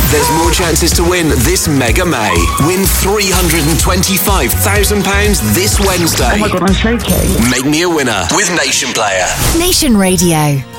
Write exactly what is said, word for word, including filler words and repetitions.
There's more chances to win this Mega May. Win three hundred twenty-five thousand pounds this Wednesday. Oh my God, I'm shaking. Make me a winner with Nation Player. Nation Radio.